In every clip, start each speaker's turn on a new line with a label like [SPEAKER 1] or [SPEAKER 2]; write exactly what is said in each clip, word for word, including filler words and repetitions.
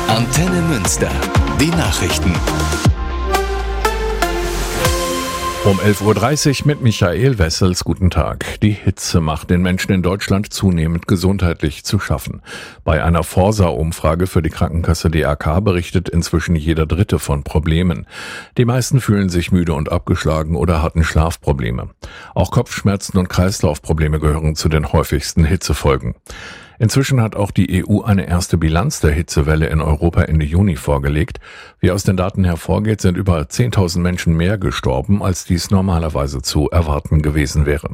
[SPEAKER 1] Antenne Münster. Die Nachrichten.
[SPEAKER 2] Um elf Uhr dreißig mit Michael Wessels. Guten Tag. Die Hitze macht den Menschen in Deutschland zunehmend gesundheitlich zu schaffen. Bei einer Forsa-Umfrage für die Krankenkasse D R K berichtet inzwischen jeder Dritte von Problemen. Die meisten fühlen sich müde und abgeschlagen oder hatten Schlafprobleme. Auch Kopfschmerzen und Kreislaufprobleme gehören zu den häufigsten Hitzefolgen. Inzwischen hat auch die E U eine erste Bilanz der Hitzewelle in Europa Ende Juni vorgelegt. Wie aus den Daten hervorgeht, sind über zehntausend Menschen mehr gestorben, als dies normalerweise zu erwarten gewesen wäre.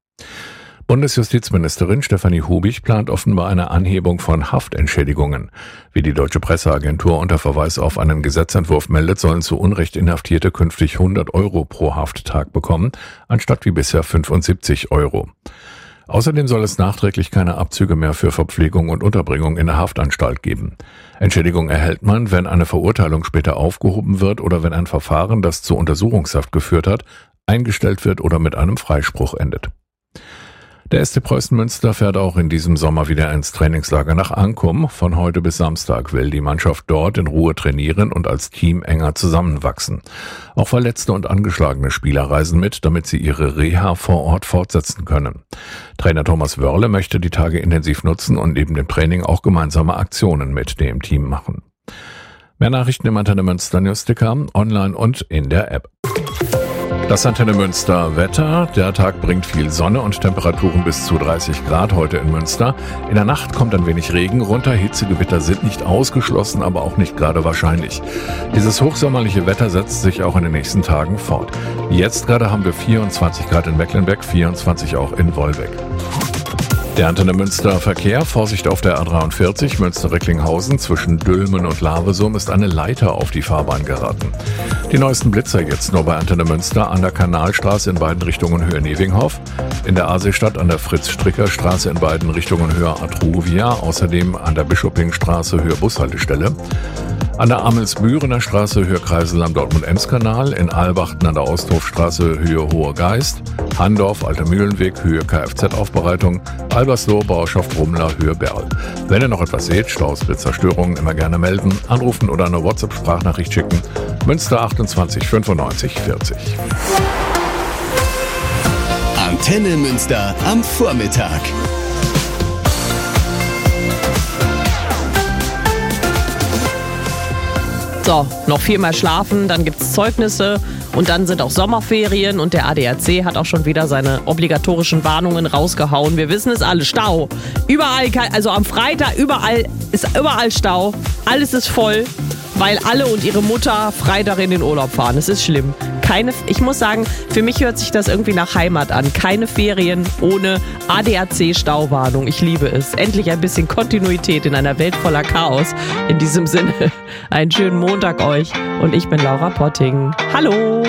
[SPEAKER 2] Bundesjustizministerin Stefanie Hubig plant offenbar eine Anhebung von Haftentschädigungen. Wie die Deutsche Presseagentur unter Verweis auf einen Gesetzentwurf meldet, sollen zu Unrecht Inhaftierte künftig hundert Euro pro Hafttag bekommen, anstatt wie bisher fünfundsiebzig Euro. Außerdem soll es nachträglich keine Abzüge mehr für Verpflegung und Unterbringung in der Haftanstalt geben. Entschädigung erhält man, wenn eine Verurteilung später aufgehoben wird oder wenn ein Verfahren, das zu Untersuchungshaft geführt hat, eingestellt wird oder mit einem Freispruch endet. Der S C Preußen Münster fährt auch in diesem Sommer wieder ins Trainingslager nach Ankum. Von heute bis Samstag will die Mannschaft dort in Ruhe trainieren und als Team enger zusammenwachsen. Auch verletzte und angeschlagene Spieler reisen mit, damit sie ihre Reha vor Ort fortsetzen können. Trainer Thomas Wörle möchte die Tage intensiv nutzen und neben dem Training auch gemeinsame Aktionen mit dem Team machen. Mehr Nachrichten im Antenne Münster Newsticker, online und in der App. Das Antenne Münster Wetter. Der Tag bringt viel Sonne und Temperaturen bis zu dreißig Grad heute in Münster. In der Nacht kommt ein wenig Regen runter. Hitzegewitter sind nicht ausgeschlossen, aber auch nicht gerade wahrscheinlich. Dieses hochsommerliche Wetter setzt sich auch in den nächsten Tagen fort. Jetzt gerade haben wir vierundzwanzig Grad in Mecklenbeck, vierundzwanzig auch in Wolbeck. Der Antenne Münster Verkehr. Vorsicht auf der A dreiundvierzig Münster-Recklinghausen zwischen Dülmen und Lavesum ist eine Leiter auf die Fahrbahn geraten. Die neuesten Blitzer jetzt nur bei Antenne Münster an der Kanalstraße in beiden Richtungen Höhe Nevinghoff, in der Aseestadt an der Fritz-Stricker-Straße in beiden Richtungen Höhe Atruvia, außerdem an der Bischopingstraße Höhe Bushaltestelle, an der Amelsbürener Straße Höhe Kreisel am Dortmund-Ems-Kanal, in Albachten an der Osthofstraße Höhe Hohe Geist, Handorf, Alter Mühlenweg, Höhe Kfz-Aufbereitung, Albersloh, Bauerschaft Rumler, Höhe Berl. Wenn ihr noch etwas seht, Staus, Blitzerstörungen, immer gerne melden, anrufen oder eine WhatsApp-Sprachnachricht schicken. Münster achtundzwanzig fünfundneunzig vierzig.
[SPEAKER 1] Antenne Münster am Vormittag.
[SPEAKER 3] So, noch viermal schlafen, dann gibt's Zeugnisse und dann sind auch Sommerferien und der A D A C hat auch schon wieder seine obligatorischen Warnungen rausgehauen. Wir wissen es alle, Stau. Überall, also am Freitag überall ist überall Stau. Alles ist voll, weil alle und ihre Mutter Freitag in den Urlaub fahren. Es ist schlimm. Keine, ich muss sagen, für mich hört sich das irgendwie nach Heimat an. Keine Ferien ohne A D A C-Stauwarnung. Ich liebe es. Endlich ein bisschen Kontinuität in einer Welt voller Chaos. In diesem Sinne, einen schönen Montag euch. Und ich bin Laura Potting. Hallo!